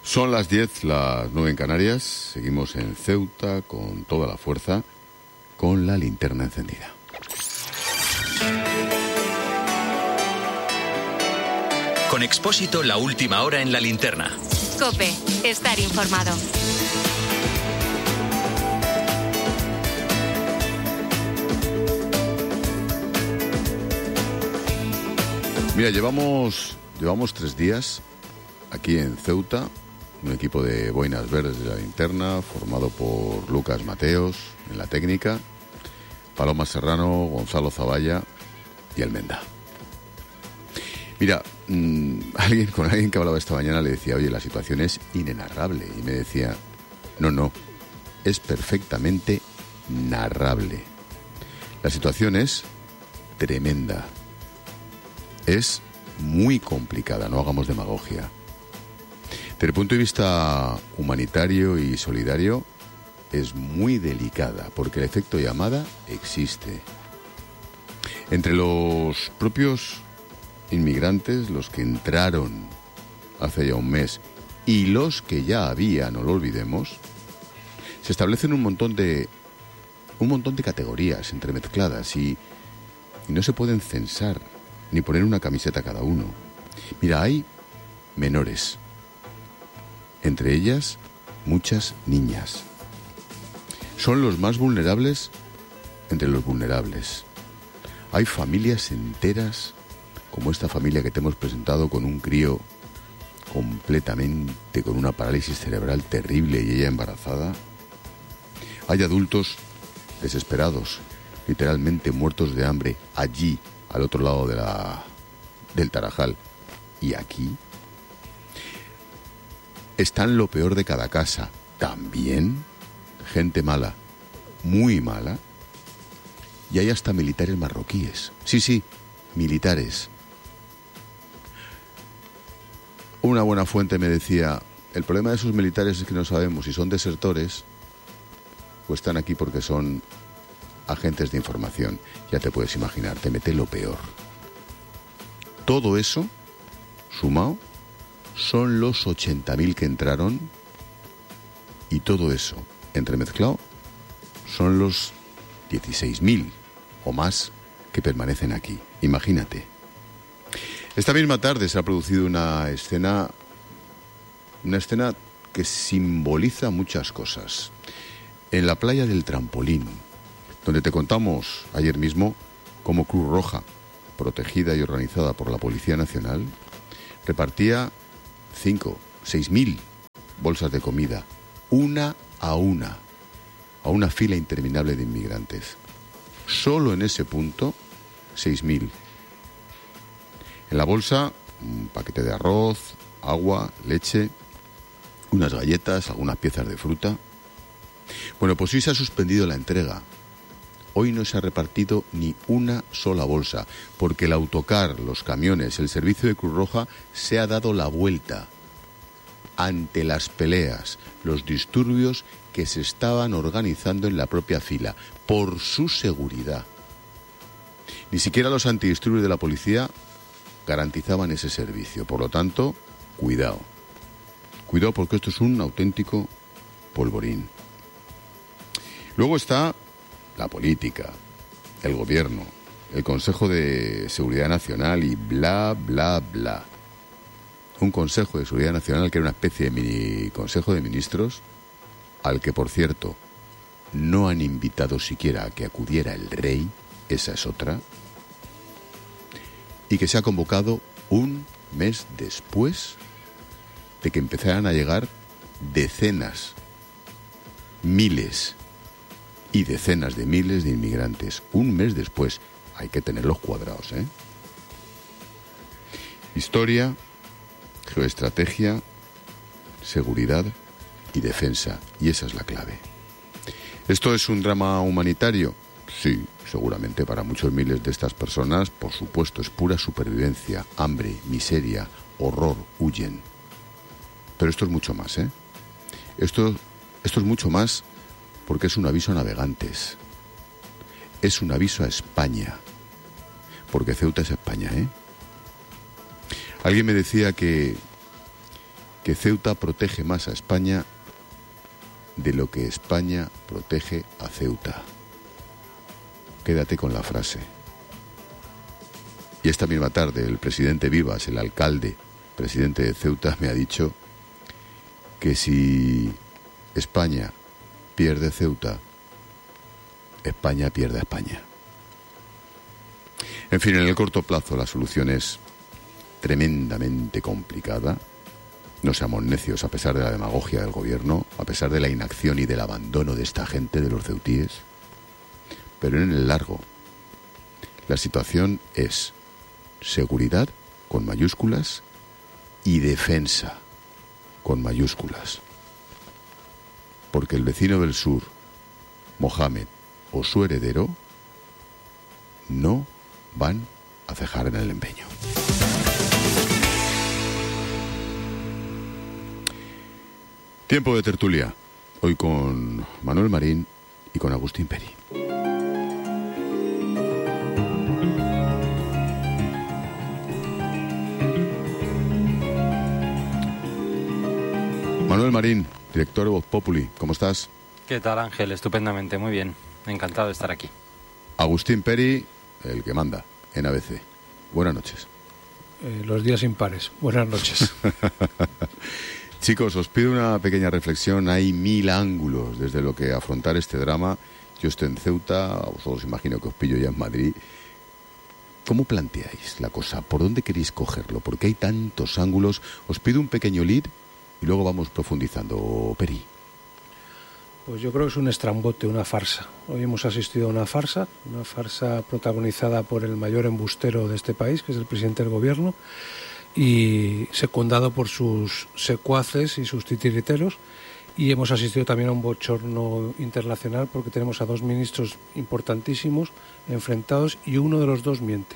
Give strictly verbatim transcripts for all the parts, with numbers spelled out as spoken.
Son las diez, las nueve en Canarias. Seguimos en Ceuta con toda la fuerza, con la linterna encendida. Con Expósito, la última hora en la linterna. COPE, estar informado. Mira, llevamos, llevamos tres días aquí en Ceuta, un equipo de boinas verdes de la linterna, formado por Lucas Mateos en la técnica, Paloma Serrano, Gonzalo Zavalla y Almenda. Mira, mmm, alguien, con alguien que hablaba esta mañana le decía, oye, la situación es inenarrable. Y me decía, no, no, es perfectamente narrable. La situación es tremenda. Es muy complicada, no hagamos demagogia. Desde el punto de vista humanitario y solidario, es muy delicada, porque el efecto llamada existe. Entre los propios inmigrantes, los que entraron hace ya un mes, y los que ya había, no lo olvidemos, se establecen un montón de un montón de categorías entremezcladas y, y no se pueden censar ni poner una camiseta a cada uno. Mira, hay menores, entre ellas muchas niñas. Son los más vulnerables entre los vulnerables. Hay familias enteras, como esta familia que te hemos presentado, con un crío completamente con una parálisis cerebral terrible y ella embarazada. Hay adultos desesperados, literalmente muertos de hambre, allí, al otro lado de la, del Tarajal. Y aquí están lo peor de cada casa. También gente mala, muy mala. Y hay hasta militares marroquíes. Sí, sí, militares. Una buena fuente me decía, el problema de esos militares es que no sabemos si son desertores o están aquí porque son agentes de información. Ya te puedes imaginar, te mete lo peor. Todo eso, sumado, son los ochenta mil que entraron, y todo eso, entremezclado, son los dieciséis mil o más que permanecen aquí. Imagínate. Esta misma tarde se ha producido una escena, una escena que simboliza muchas cosas. En la playa del Trampolín, donde te contamos ayer mismo cómo Cruz Roja, protegida y organizada por la Policía Nacional, repartía cinco, seis mil bolsas de comida, una a una, a una fila interminable de inmigrantes. Solo en ese punto, seis mil. En la bolsa, un paquete de arroz, agua, leche, unas galletas, algunas piezas de fruta. Bueno, pues hoy se ha suspendido la entrega. Hoy no se ha repartido ni una sola bolsa, porque el autocar, los camiones, el servicio de Cruz Roja se ha dado la vuelta ante las peleas, los disturbios que se estaban organizando en la propia fila, por su seguridad. Ni siquiera los antidisturbios de la policía garantizaban ese servicio. Por lo tanto, cuidado. Cuidado, porque esto es un auténtico polvorín. Luego está la política, el gobierno, el Consejo de Seguridad Nacional y bla, bla, bla. Un Consejo de Seguridad Nacional que era una especie de mini Consejo de Ministros, al que, por cierto, no han invitado siquiera a que acudiera el rey, esa es otra, y que se ha convocado un mes después de que empezaran a llegar decenas, miles y decenas de miles de inmigrantes. Un mes después. Hay que tenerlos cuadrados, ¿eh? Historia, geoestrategia, seguridad y defensa. Y esa es la clave. ¿Esto es un drama humanitario? Sí, seguramente para muchos miles de estas personas, por supuesto, es pura supervivencia, hambre, miseria, horror, huyen. Pero esto es mucho más, ¿eh? Esto, esto es mucho más porque es un aviso a navegantes. Es un aviso a España. Porque Ceuta es España, ¿eh? Alguien me decía que, que Ceuta protege más a España de lo que España protege a Ceuta. Quédate con la frase. Y esta misma tarde el presidente Vivas, el alcalde, presidente de Ceuta, me ha dicho que si España pierde Ceuta, España pierde a España. En fin, en el corto plazo la solución es tremendamente complicada. No seamos necios, a pesar de la demagogia del gobierno, a pesar de la inacción y del abandono de esta gente, de los ceutíes. Pero en el largo, la situación es seguridad con mayúsculas y defensa con mayúsculas. Porque el vecino del sur, Mohamed o su heredero, no van a cejar en el empeño. Tiempo de tertulia, hoy con Manuel Marín y con Agustín Peri. Manuel Marín, director de Voz Populi, ¿cómo estás? ¿Qué tal, Ángel? Estupendamente, muy bien. Encantado de estar aquí. Agustín Peri, el que manda en A B C. Buenas noches. Eh, los días impares. Buenas noches. Chicos, os pido una pequeña reflexión. Hay mil ángulos desde lo que afrontar este drama. Yo estoy en Ceuta, a vosotros imagino que os pillo ya en Madrid. ¿Cómo planteáis la cosa? ¿Por dónde queréis cogerlo? Porque hay tantos ángulos. Os pido un pequeño lead y luego vamos profundizando. Peri. Pues yo creo que es un estrambote, una farsa. Hoy hemos asistido a una farsa, una farsa protagonizada por el mayor embustero de este país, que es el presidente del gobierno, y secundado por sus secuaces y sus titiriteros. Y hemos asistido también a un bochorno internacional porque tenemos a dos ministros importantísimos enfrentados y uno de los dos miente.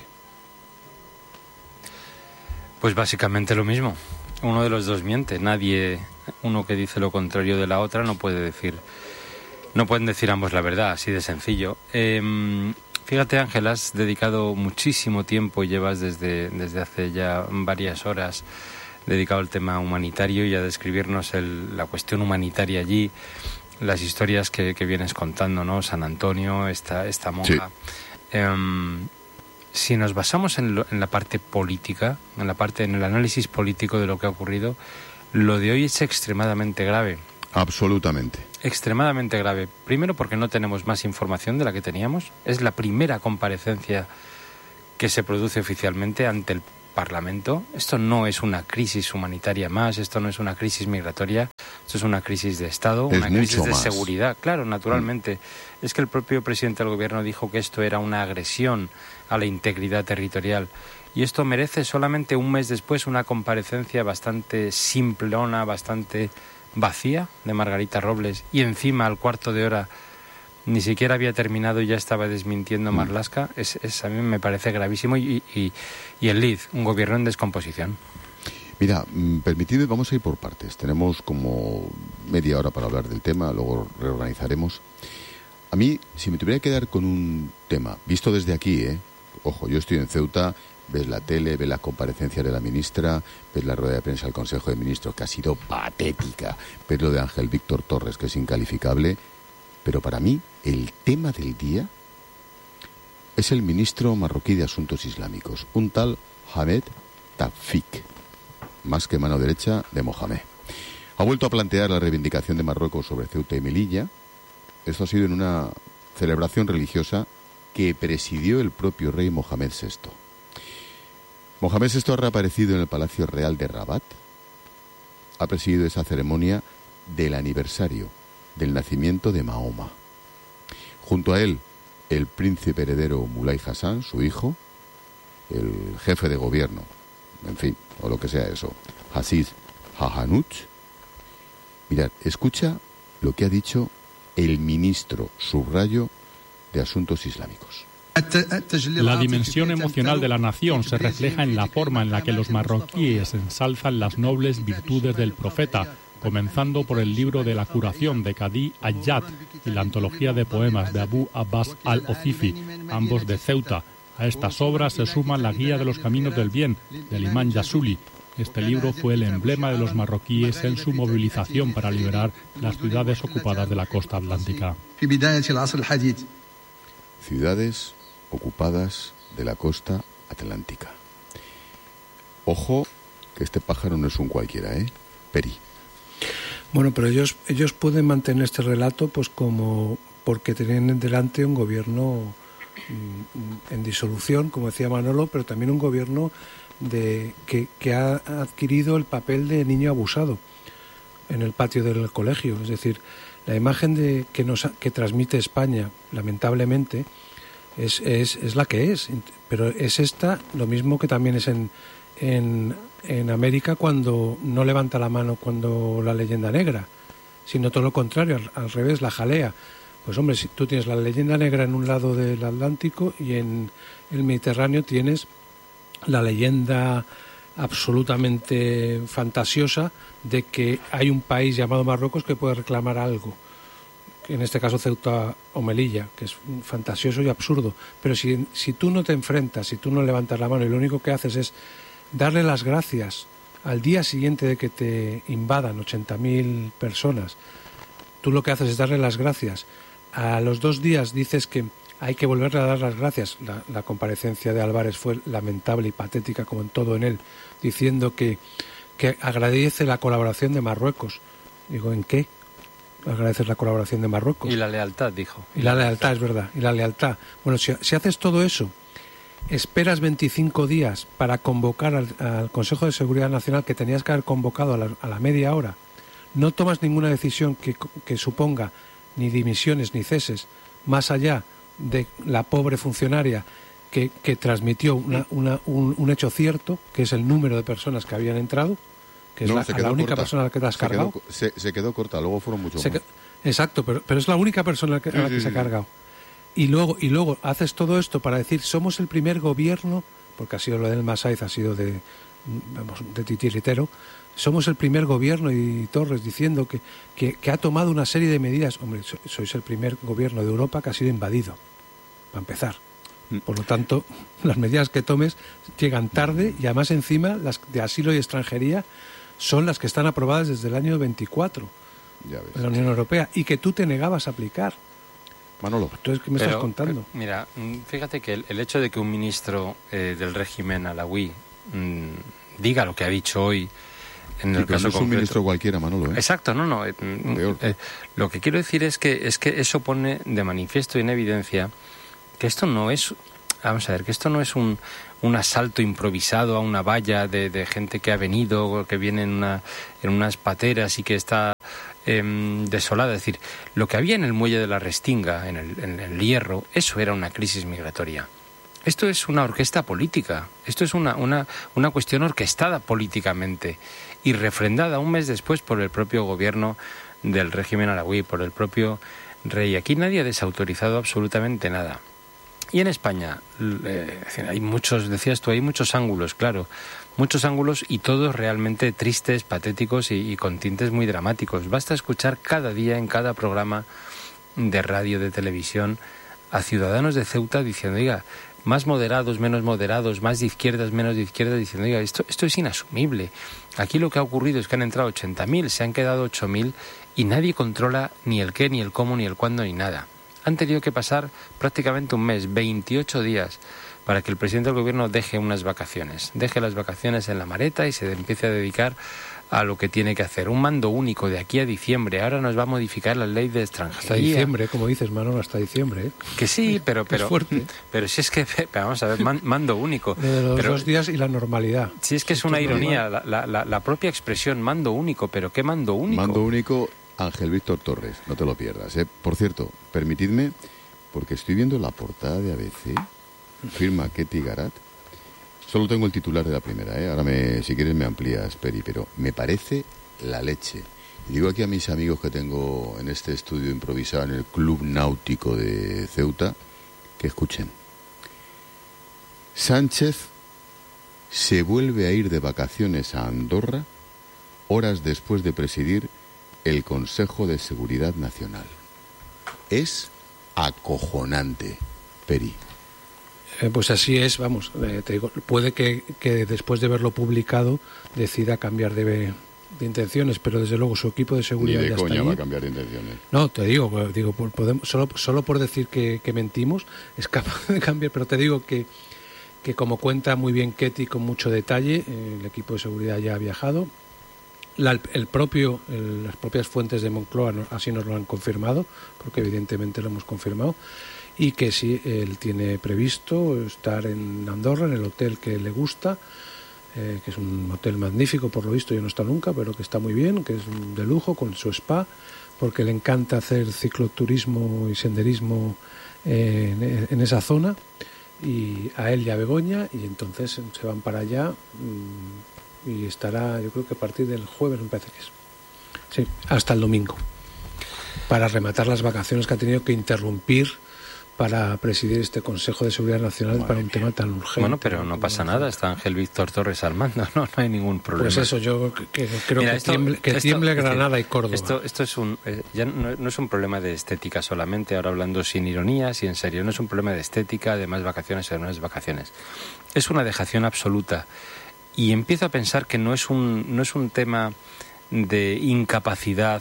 Pues básicamente lo mismo. Uno de los dos miente. Nadie, uno que dice lo contrario de la otra, no puede decir, no pueden decir ambos la verdad, así de sencillo. Eh, fíjate, Ángel, has dedicado muchísimo tiempo y llevas desde, desde hace ya varias horas dedicado al tema humanitario y a describirnos el, la cuestión humanitaria allí, las historias que, que vienes contando, ¿no? San Antonio, esta, esta monja. Sí. Eh, Si nos basamos en, lo, en la parte política, en la parte, en el análisis político de lo que ha ocurrido, lo de hoy es extremadamente grave. Absolutamente. Extremadamente grave. Primero porque no tenemos más información de la que teníamos. Es la primera comparecencia que se produce oficialmente ante el Parlamento. Esto no es una crisis humanitaria más, esto no es una crisis migratoria, esto es una crisis de Estado, es una crisis de más. seguridad. Claro, naturalmente. Mm. Es que el propio presidente del gobierno dijo que esto era una agresión a la integridad territorial. Y esto merece solamente un mes después una comparecencia bastante simplona, bastante vacía de Margarita Robles. Y encima, al cuarto de hora, ni siquiera había terminado y ya estaba desmintiendo mm. Marlaska. Es, es, a mí me parece gravísimo. Y, y, y el L I D, un gobierno en descomposición. Mira, permitidme, vamos a ir por partes. Tenemos como media hora para hablar del tema, luego reorganizaremos. A mí, si me tuviera que quedar con un tema, visto desde aquí, ¿eh? Ojo, yo estoy en Ceuta, ves la tele, ves las comparecencias de la ministra, ves la rueda de prensa del Consejo de Ministros, que ha sido patética, ves lo de Ángel Víctor Torres, que es incalificable, pero para mí el tema del día es el ministro marroquí de Asuntos Islámicos, un tal Hamed Tafik, más que mano derecha de Mohamed. Ha vuelto a plantear la reivindicación de Marruecos sobre Ceuta y Melilla. Esto ha sido en una celebración religiosa que presidió el propio rey Mohamed sexto. Mohamed sexto ha reaparecido en el Palacio Real de Rabat. Ha presidido esa ceremonia del aniversario del nacimiento de Mahoma. Junto a él, el príncipe heredero Mulay Hassan, su hijo, el jefe de gobierno, en fin, o lo que sea eso, Aziz Hahanuch. Mirad, escucha lo que ha dicho el ministro, subrayo, de Asuntos Islámicos. La dimensión emocional de la nación se refleja en la forma en la que los marroquíes ensalzan las nobles virtudes del profeta, comenzando por el libro de la curación de Qadi Ayyad y la antología de poemas de Abu Abbas al-Ozifi, ambos de Ceuta. A estas obras se suma la Guía de los Caminos del Bien, del imán Yasuli, Este libro fue el emblema de los marroquíes en su movilización para liberar las ciudades ocupadas de la costa atlántica. Ciudades ocupadas de la costa atlántica. Ojo, que este pájaro no es un cualquiera, ¿eh? Peri. Bueno, pero ellos ellos pueden mantener este relato pues como porque tienen delante un gobierno en disolución, como decía Manolo, pero también un gobierno de que, que ha adquirido el papel de niño abusado en el patio del colegio. Es decir, la imagen de que nos que transmite España, lamentablemente, es, es, es la que es. Pero es esta, lo mismo que también es en, en, en América cuando no levanta la mano cuando la leyenda negra, sino todo lo contrario, al, al revés, la jalea. Pues hombre, si tú tienes la leyenda negra en un lado del Atlántico y en el Mediterráneo tienes la leyenda absolutamente fantasiosa de que hay un país llamado Marruecos que puede reclamar algo, en este caso Ceuta o Melilla, que es fantasioso y absurdo. Pero si, si tú no te enfrentas, si tú no levantas la mano y lo único que haces es darle las gracias al día siguiente de que te invadan ochenta mil personas, tú lo que haces es darle las gracias. A los dos días dices que hay que volverle a dar las gracias. La, la comparecencia de Álvarez fue lamentable y patética, como en todo en él, diciendo que, que agradece la colaboración de Marruecos. Digo, ¿en qué? Agradeces la colaboración de Marruecos. Y la lealtad, dijo. Y la lealtad, es verdad, y la lealtad. Bueno, si, si haces todo eso, esperas veinticinco días para convocar al, al Consejo de Seguridad Nacional, que tenías que haber convocado a la, a la media hora, no tomas ninguna decisión que, que suponga ni dimisiones ni ceses, más allá de la pobre funcionaria que, que transmitió una, una, un, un hecho cierto, que es el número de personas que habían entrado, que es no, la, la única corta. persona a la que te has se cargado. Quedó, se, se quedó corta, luego fueron muchos se, más. Exacto, pero, pero es la única persona que, a la que sí, se ha cargado. Y luego, y luego haces todo esto para decir, somos el primer gobierno, porque ha sido lo del Masaiz, ha sido de, vamos, de titiritero, somos el primer gobierno, y Torres diciendo que, que, que ha tomado una serie de medidas. Hombre, sois el primer gobierno de Europa que ha sido invadido, para empezar. Por lo tanto, las medidas que tomes llegan tarde y además encima las de asilo y extranjería son las que están aprobadas desde el año veinticuatro ya ves. En la Unión Europea y que tú te negabas a aplicar. Manolo. Entonces, ¿qué me Pero, estás contando? Mira, fíjate que el, el hecho de que un ministro eh, del régimen alawí mmm, diga lo que ha dicho hoy, en sí, el caso no es un concreto, ministro cualquiera, Manolo, ¿eh? Exacto, no, no. Eh, eh, lo que quiero decir es que es que eso pone de manifiesto y en evidencia que esto no es, vamos a ver, que esto no es un, un asalto improvisado a una valla de, de gente que ha venido, que viene en, una, en unas pateras y que está eh, desolada. Es decir, lo que había en el muelle de la Restinga, en el, en el Hierro, eso era una crisis migratoria. Esto es una orquesta política, esto es una, una, una cuestión orquestada políticamente y refrendada un mes después por el propio gobierno del régimen alawí, por el propio rey. Aquí nadie ha desautorizado absolutamente nada. Y en España, eh, hay muchos, decías tú, hay muchos ángulos, claro, muchos ángulos y todos realmente tristes, patéticos y, y con tintes muy dramáticos. Basta escuchar cada día en cada programa de radio, de televisión, a ciudadanos de Ceuta diciendo, oiga, más moderados, menos moderados, más de izquierdas, menos de izquierdas, diciendo, oiga, esto, esto es inasumible. Aquí lo que ha ocurrido es que han entrado ochenta mil, se han quedado ocho mil y nadie controla ni el qué, ni el cómo, ni el cuándo, ni nada. Han tenido que pasar prácticamente un mes, veintiocho días, para que el presidente del gobierno deje unas vacaciones, deje las vacaciones en la maleta y se empiece a dedicar a lo que tiene que hacer. Un mando único de aquí a diciembre. Ahora nos va a modificar la ley de extranjería. Hasta diciembre, como dices, Manolo, hasta diciembre. ¿eh? Que sí, pero... pero es fuerte. Pero si es que, vamos a ver, man, mando único. De los pero, dos días y la normalidad. Si es que es una ironía, la, la, la propia expresión mando único, pero ¿qué mando único? Mando único, Ángel Víctor Torres, no te lo pierdas. ¿eh? Por cierto, permitidme, porque estoy viendo la portada de A B C, firma Ketty Garat. Solo tengo el titular de la primera, ¿eh? Ahora me, si quieres me amplías, Peri, pero me parece la leche. Y digo aquí a mis amigos que tengo en este estudio improvisado en el Club Náutico de Ceuta, que escuchen. Sánchez se vuelve a ir de vacaciones a Andorra horas después de presidir el Consejo de Seguridad Nacional. Es acojonante, Peri. Eh, pues así es, vamos, eh, te digo, puede que, que después de verlo publicado decida cambiar de, de intenciones, pero desde luego su equipo de seguridad Ni de ya coña está ahí. va a cambiar de intenciones. No, te digo, digo por, podemos, solo, solo por decir que, que mentimos es capaz de cambiar, pero te digo que, que como cuenta muy bien Ketty con mucho detalle, eh, el equipo de seguridad ya ha viajado. La, el propio, el, las propias fuentes de Moncloa no, así nos lo han confirmado, porque evidentemente lo hemos confirmado, y que sí, él tiene previsto estar en Andorra, en el hotel que le gusta, eh, que es un hotel magnífico, por lo visto, yo no he estado nunca, pero que está muy bien, que es de lujo, con su spa, porque le encanta hacer cicloturismo y senderismo eh, en, en esa zona, y a él y a Begoña, y entonces se van para allá, mmm, y estará, yo creo que a partir del jueves, me parece que es, sí, hasta el domingo, para rematar las vacaciones que ha tenido que interrumpir para presidir este Consejo de Seguridad Nacional. Madre para un mía. Tema tan urgente. Bueno, pero no pasa nada, está Ángel Víctor Torres al mando, no, no hay ningún problema. Pues eso, yo que, que creo Mira, que esto, tiemble, que esto, tiemble es Granada decir, y Córdoba. Esto, esto es un, eh, ya no, no es un problema de estética solamente, ahora hablando sin ironías y en serio, no es un problema de estética, de más vacaciones o de menos vacaciones. Es una dejación absoluta. Y empiezo a pensar que no es un, no es un tema de incapacidad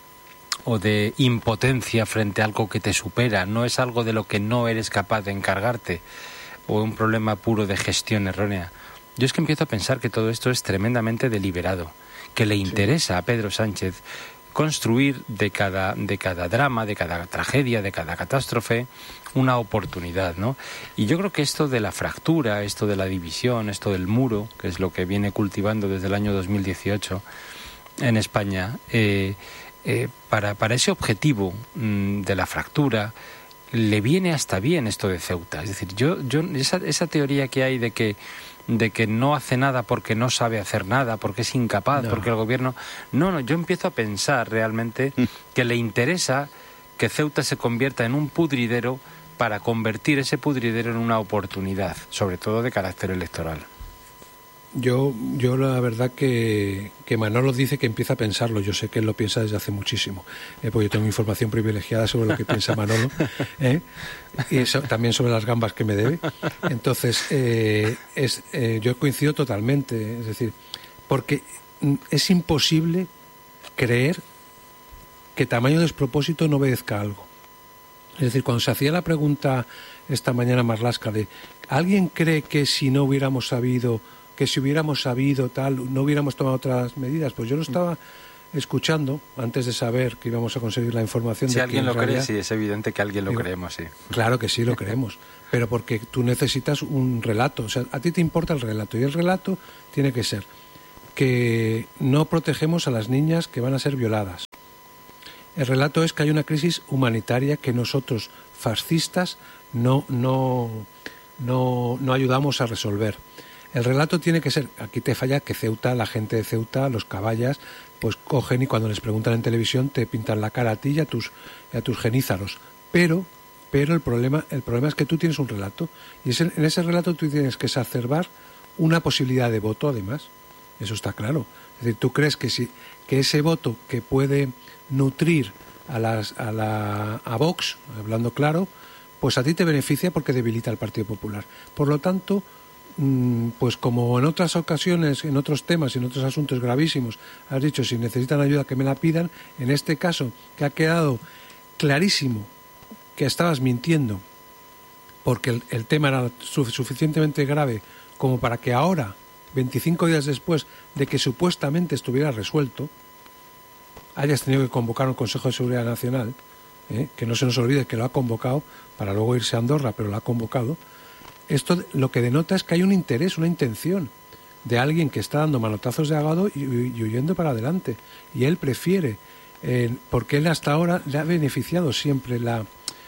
o de impotencia frente a algo que te supera, no es algo de lo que no eres capaz de encargarte, o un problema puro de gestión errónea. Yo es que empiezo a pensar que todo esto es tremendamente deliberado, que le interesa sí. a Pedro Sánchez construir de cada, de cada drama, de cada tragedia, de cada catástrofe, una oportunidad, ¿no? Y yo creo que esto de la fractura, esto de la división, esto del muro, que es lo que viene cultivando desde el año dos mil dieciocho en España, eh, eh, para, para ese objetivo mmm, de la fractura, le viene hasta bien esto de Ceuta. Es decir, yo, yo esa, esa teoría que hay de que de que no hace nada porque no sabe hacer nada, porque es incapaz, no. porque el gobierno... No, no, yo empiezo a pensar realmente que le interesa que Ceuta se convierta en un pudridero para convertir ese pudridero en una oportunidad, sobre todo de carácter electoral. Yo, yo la verdad que, que Manolo dice que empieza a pensarlo. Yo sé que él lo piensa desde hace muchísimo, eh, porque yo tengo información privilegiada sobre lo que piensa Manolo, ¿eh? y eso, también sobre las gambas que me debe. Entonces, eh, es, eh, yo coincido totalmente. Es decir, porque es imposible creer que tamaño despropósito no obedezca a algo. Es decir, cuando se hacía la pregunta esta mañana Marlaska de ¿alguien cree que si no hubiéramos sabido... que si hubiéramos sabido tal, no hubiéramos tomado otras medidas? Pues yo lo estaba escuchando antes de saber que íbamos a conseguir la información. Si de alguien que lo realidad, cree, sí, es evidente que alguien lo digo, creemos, sí. Claro que sí lo creemos, pero porque tú necesitas un relato, o sea, a ti te importa el relato, y el relato tiene que ser que no protegemos a las niñas que van a ser violadas. El relato es que hay una crisis humanitaria que nosotros, fascistas, no, no, no, no ayudamos a resolver. El relato tiene que ser, aquí te falla que Ceuta, la gente de Ceuta, los caballas, pues cogen y cuando les preguntan en televisión te pintan la cara a ti y a tus, y a tus genízaros. Pero, pero el problema, el problema es que tú tienes un relato y ese, en ese relato tú tienes que exacerbar una posibilidad de voto además. Eso está claro. Es decir, tú crees que, si, que ese voto que puede nutrir a, las, a, la, a Vox, hablando claro, pues a ti te beneficia porque debilita al Partido Popular. Por lo tanto, pues como en otras ocasiones, en otros temas y en otros asuntos gravísimos, has dicho, si necesitan ayuda que me la pidan, en este caso, que ha quedado clarísimo que estabas mintiendo, porque el, el tema era suficientemente grave como para que ahora, veinticinco días después de que supuestamente estuviera resuelto, hayas tenido que convocar un Consejo de Seguridad Nacional, ¿eh? que no se nos olvide que lo ha convocado para luego irse a Andorra, pero lo ha convocado. Esto lo que denota es que hay un interés, una intención de alguien que está dando manotazos de ahogado y, y huyendo para adelante. Y él prefiere, eh, porque él hasta ahora le ha beneficiado siempre la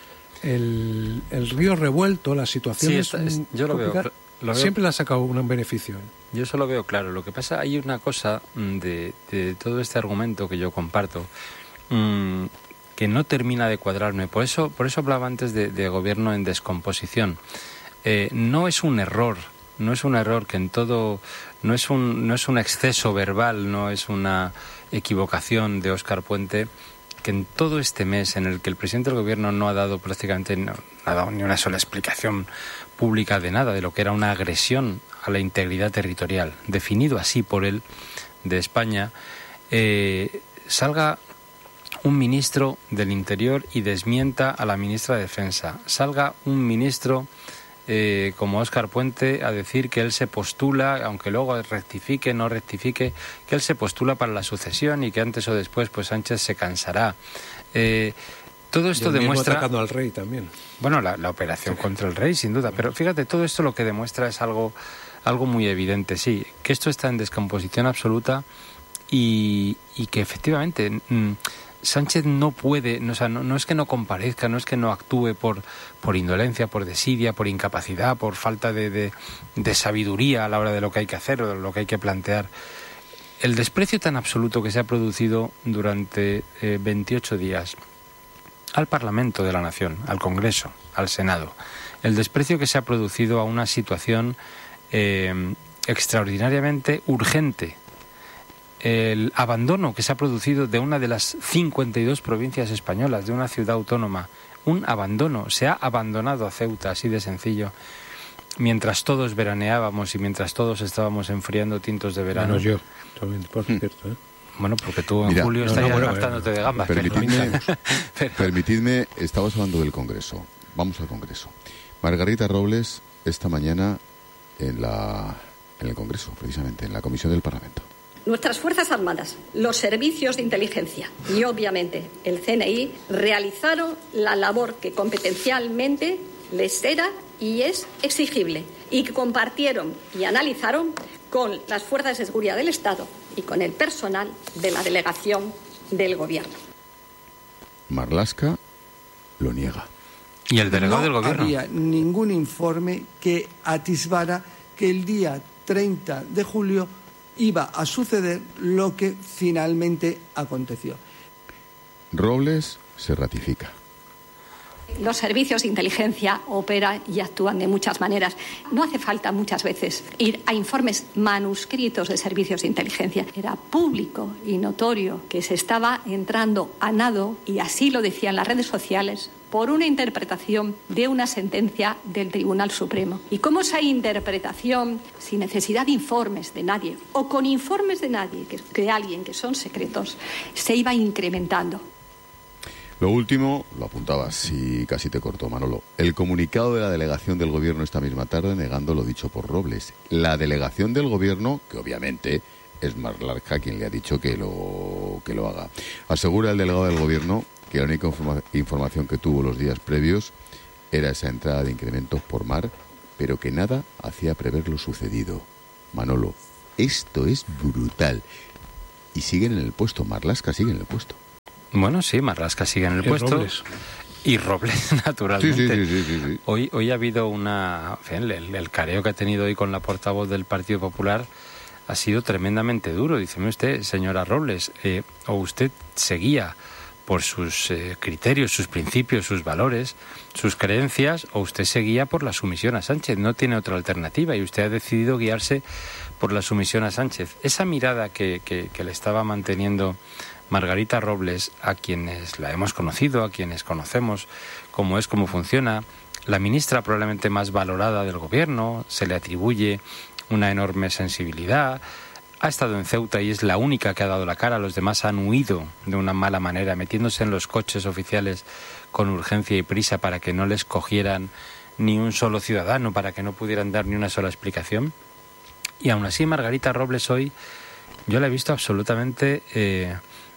el, el río revuelto, las situaciones sí, es, yo lo veo, lo veo, siempre le ha sacado un beneficio. Yo eso lo veo claro. Lo que pasa, hay una cosa de, de todo este argumento que yo comparto mmm, que no termina de cuadrarme. Por eso, por eso hablaba antes de, de gobierno en descomposición. Eh, no es un error, no es un error que en todo, no es un, no es un exceso verbal, no es una equivocación de Óscar Puente que en todo este mes en el que el presidente del gobierno no ha dado prácticamente no, no ha dado ni una sola explicación pública de nada, de lo que era una agresión a la integridad territorial, definido así por él, de España, eh, salga un ministro del Interior y desmienta a la ministra de Defensa, salga un ministro eh, como Óscar Puente a decir que él se postula, aunque luego rectifique, no rectifique, que él se postula para la sucesión y que antes o después pues Sánchez se cansará. Eh, todo esto demuestra... atacando al rey también. Bueno, la, la operación sí. contra el rey, sin duda, pero fíjate, todo esto lo que demuestra es algo, algo muy evidente, sí, que esto está en descomposición absoluta y, y que efectivamente... Mmm, Sánchez no puede, no, o sea, no, no es que no comparezca, no es que no actúe por, por indolencia, por desidia, por incapacidad, por falta de, de, de sabiduría a la hora de lo que hay que hacer o de lo que hay que plantear. El desprecio tan absoluto que se ha producido durante eh, veintiocho días al Parlamento de la Nación, al Congreso, al Senado, el desprecio que se ha producido a una situación eh, extraordinariamente urgente, el abandono que se ha producido de una de las cincuenta y dos provincias españolas, de una ciudad autónoma, un abandono, se ha abandonado a Ceuta, así de sencillo, mientras todos veraneábamos y mientras todos estábamos enfriando tintos de verano. Menos yo, también, por cierto, ¿eh? Bueno, porque tú en Mira, julio no, estarías no, bueno, hartándote de gambas. Permitidme, pero... permitidme, estabas hablando del Congreso. Vamos al Congreso. Margarita Robles, esta mañana en, la, en el Congreso, precisamente, en la Comisión del Parlamento. Nuestras Fuerzas Armadas, los servicios de inteligencia y, obviamente, el C N I realizaron la labor que competencialmente les era y es exigible y que compartieron y analizaron con las fuerzas de seguridad del Estado y con el personal de la delegación del Gobierno. Marlaska lo niega. ¿Y el delegado no del Gobierno? No había ningún informe que atisbara que el día treinta de julio iba a suceder lo que finalmente aconteció. Robles se ratifica. Los servicios de inteligencia operan y actúan de muchas maneras. No hace falta muchas veces ir a informes manuscritos de servicios de inteligencia. Era público y notorio que se estaba entrando a nado, y así lo decían las redes sociales, por una interpretación de una sentencia del Tribunal Supremo. Y cómo esa interpretación, sin necesidad de informes de nadie, o con informes de nadie, que, de alguien que son secretos, se iba incrementando. Lo último, lo apuntabas y casi te cortó, Manolo. El comunicado de la delegación del Gobierno esta misma tarde negando lo dicho por Robles. La delegación del Gobierno, que obviamente es Marlaska quien le ha dicho que lo, que lo haga. Asegura el delegado del Gobierno que la única informa- información que tuvo los días previos era esa entrada de incrementos por mar, pero que nada hacía prever lo sucedido. Manolo, esto es brutal. Y siguen en el puesto, Marlaska sigue en el puesto. Bueno, sí, Marlaska sigue en el y puesto. Robles. Y Robles, naturalmente. Sí, sí, sí, sí, sí. Hoy, hoy ha habido una... En fin, el, el careo que ha tenido hoy con la portavoz del Partido Popular ha sido tremendamente duro. Díceme usted, señora Robles, eh, o usted seguía por sus eh, criterios, sus principios, sus valores, sus creencias, o usted seguía por la sumisión a Sánchez. No tiene otra alternativa y usted ha decidido guiarse por la sumisión a Sánchez. Esa mirada que, que, que le estaba manteniendo Margarita Robles, a quienes la hemos conocido, a quienes conocemos cómo es, cómo funciona, la ministra probablemente más valorada del Gobierno, se le atribuye una enorme sensibilidad, ha estado en Ceuta y es la única que ha dado la cara, los demás han huido de una mala manera, metiéndose en los coches oficiales con urgencia y prisa para que no les cogieran ni un solo ciudadano, para que no pudieran dar ni una sola explicación. Y aún así Margarita Robles hoy, yo la he visto absolutamente... Eh,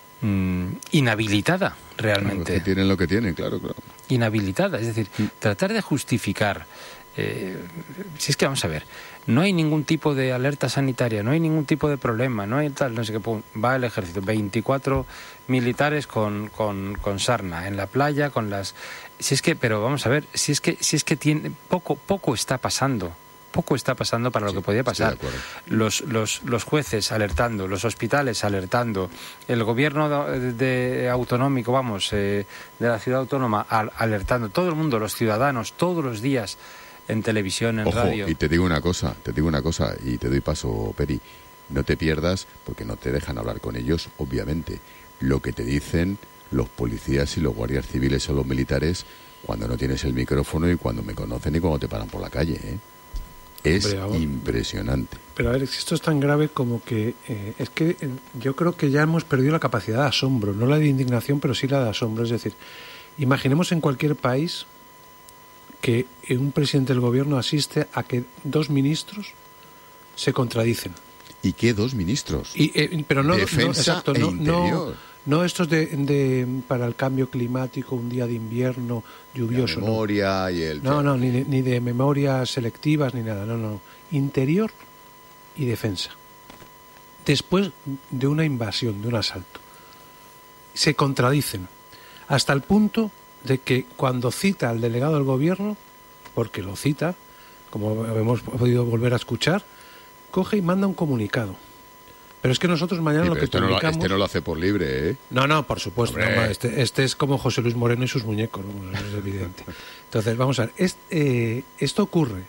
inhabilitada realmente. Claro, que tienen lo que tienen, claro, claro. Inhabilitada, es decir, mm. tratar de justificar, eh, si es que vamos a ver, no hay ningún tipo de alerta sanitaria, no hay ningún tipo de problema, no hay tal, no sé qué, va el ejército, veinticuatro militares con, con, con sarna en la playa, con las, si es que, pero vamos a ver, si es que, si es que tiene, poco, poco está pasando. Poco está pasando para lo sí, que podía pasar. Los, los, los jueces alertando, los hospitales alertando, el gobierno de, de autonómico, vamos, eh, de la ciudad autónoma al, alertando, todo el mundo, los ciudadanos, todos los días en televisión, en Ojo, radio. Y te digo una cosa, te digo una cosa, y te doy paso, Peri, no te pierdas, porque no te dejan hablar con ellos, obviamente. Lo que te dicen los policías y los guardias civiles o los militares cuando no tienes el micrófono y cuando me conocen y cuando te paran por la calle, ¿eh? Es Hombre, ahora, impresionante. Pero a ver, esto es tan grave como que eh, es que eh, yo creo que ya hemos perdido la capacidad de asombro, no la de indignación, pero sí la de asombro. Es decir, imaginemos en cualquier país que un presidente del gobierno asiste a que dos ministros se contradicen. ¿Y qué dos ministros? Y, eh, pero no, Defensa no, exacto, e no, interior. No, no estos de, de para el cambio climático, un día de invierno lluvioso. La memoria no. y el... No, no, ni, ni de memorias selectivas ni nada, no, no. Interior y defensa. Después de una invasión, de un asalto. Se contradicen hasta el punto de que cuando cita al delegado del gobierno, porque lo cita, como hemos podido volver a escuchar, coge y manda un comunicado. Pero es que nosotros mañana sí, lo que este publicamos... No lo, este no lo hace por libre, ¿eh? No, no, por supuesto. No, este, este es como José Luis Moreno y sus muñecos, ¿no? Es evidente. Entonces, vamos a ver. Este, eh, esto ocurre.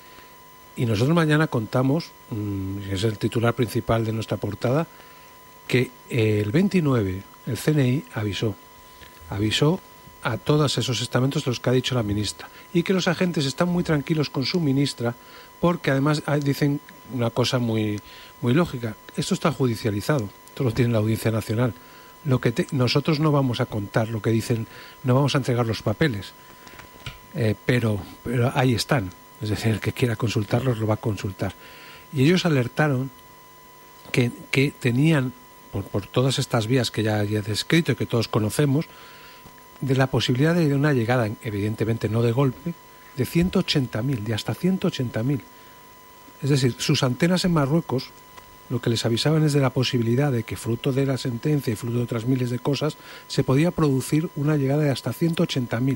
Y nosotros mañana contamos, mmm, es el titular principal de nuestra portada, que eh, el veintinueve el C N I avisó. Avisó a todos esos estamentos de los que ha dicho la ministra. Y que los agentes están muy tranquilos con su ministra porque además dicen una cosa muy, muy lógica. Esto está judicializado. Esto lo tiene la Audiencia Nacional. Lo que te, nosotros no vamos a contar lo que dicen, no vamos a entregar los papeles. Eh, pero, pero ahí están. Es decir, el que quiera consultarlos lo va a consultar. Y ellos alertaron que, que tenían, por, por todas estas vías que ya he descrito y que todos conocemos, de la posibilidad de una llegada, evidentemente no de golpe, de ciento ochenta mil, de hasta ciento ochenta mil. Es decir, sus antenas en Marruecos, lo que les avisaban es de la posibilidad de que, fruto de la sentencia y fruto de otras miles de cosas, se podía producir una llegada de hasta ciento ochenta mil.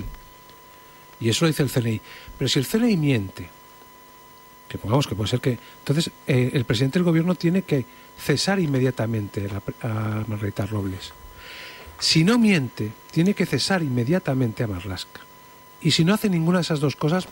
Y eso lo dice el C N I. Pero si el C N I miente, que pongamos que puede ser que... Entonces, eh, el presidente del gobierno tiene que cesar inmediatamente a, a Margarita Robles. Si no miente, tiene que cesar inmediatamente a Marlaska. Y si no hace ninguna de esas dos cosas,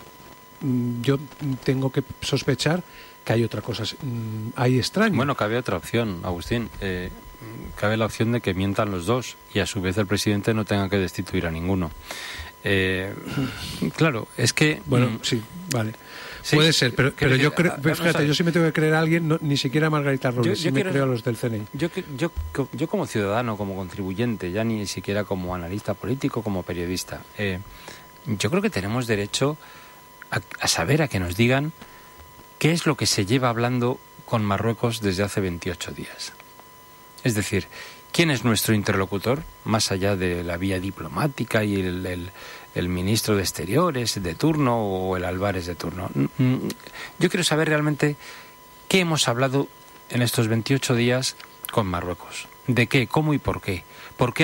yo tengo que sospechar que hay otra cosa ahí extraña. Bueno, cabe otra opción, Agustín. Eh, cabe la opción de que mientan los dos y a su vez el presidente no tenga que destituir a ninguno. Eh, claro, es que... Bueno, mm, sí, vale. Sí, puede ser, pero, pero yo creo, pero fíjate, yo sí me tengo que creer a alguien, no, ni siquiera a Margarita Robles, sí me quiero, creo a los del C N I. Yo, yo, yo como ciudadano, como contribuyente, ya ni siquiera como analista político, como periodista, eh, yo creo que tenemos derecho a, a saber, a que nos digan qué es lo que se lleva hablando con Marruecos desde hace veintiocho días. Es decir, ¿quién es nuestro interlocutor, más allá de la vía diplomática y el, el, el ministro de Exteriores de turno o el Álvarez de turno? Yo quiero saber realmente qué hemos hablado en estos veintiocho días con Marruecos. ¿De qué, cómo y por qué? ¿Por qué